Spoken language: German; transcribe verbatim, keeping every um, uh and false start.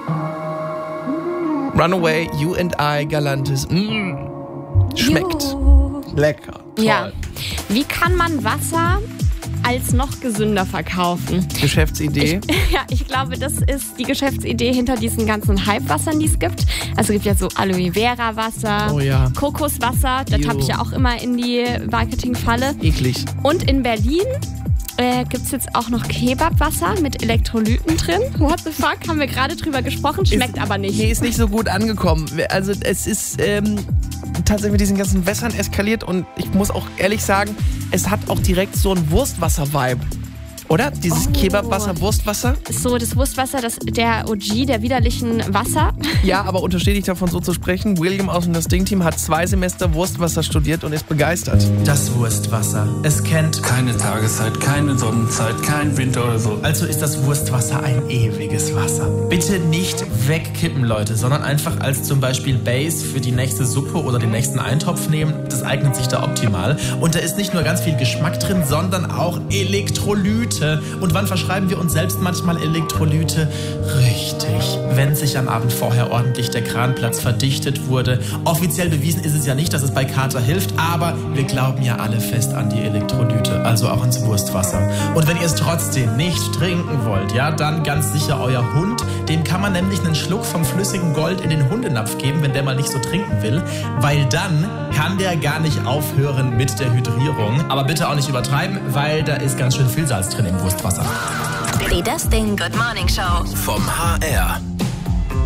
Runaway, You and I, Galantis. Mm. Schmeckt. Jo. Lecker. Toll. Ja. Wie kann man Wasser als noch gesünder verkaufen? Geschäftsidee. Ich, ja, ich glaube, das ist die Geschäftsidee hinter diesen ganzen Hype-Wassern, die es gibt. Also es gibt ja so Aloe Vera Wasser, Oh ja. Kokoswasser, das Jo. habe ich ja auch immer in die Marketingfalle. Eklig. Und in Berlin äh, gibt es jetzt auch noch Kebabwasser mit Elektrolyten drin. What the fuck, haben wir gerade drüber gesprochen, schmeckt ist, aber nicht. Nee, ist nicht so gut angekommen. Also es ist ähm, tatsächlich mit diesen ganzen Wässern eskaliert und ich muss auch ehrlich sagen, es hat auch direkt so ein Wurstwasser-Vibe. Oder? Dieses Oh. Kebabwasser, Wurstwasser. So, das Wurstwasser, das, der O G der widerlichen Wasser. Ja, aber unterstehe dich davon so zu sprechen. William aus dem Das Ding-Team hat zwei Semester Wurstwasser studiert und ist begeistert. Das Wurstwasser. Es kennt Keine Tageszeit, keine Sonnenzeit, kein Winter oder so. Also ist das Wurstwasser ein ewiges Wasser. Bitte nicht wegkippen, Leute, sondern einfach als zum Beispiel Base für die nächste Suppe oder den nächsten Eintopf nehmen. Das eignet sich da optimal. Und da ist nicht nur ganz viel Geschmack drin, sondern auch Elektrolyte. Und wann verschreiben wir uns selbst manchmal Elektrolyte? Richtig, wenn sich am Abend vorher ordentlich der Kranplatz verdichtet wurde. Offiziell bewiesen ist es ja nicht, dass es bei Kater hilft, aber wir glauben ja alle fest an die Elektrolyte, also auch ans Wurstwasser. Und wenn ihr es trotzdem nicht trinken wollt, ja, dann ganz sicher euer Hund. Dem kann man nämlich einen Schluck vom flüssigen Gold in den Hundenapf geben, wenn der mal nicht so trinken will, weil dann kann der gar nicht aufhören mit der Hydrierung. Aber bitte auch nicht übertreiben, weil da ist ganz schön viel Salz drin im Wurstwasser. Die Das Ding Good Morning Show. Vom H R.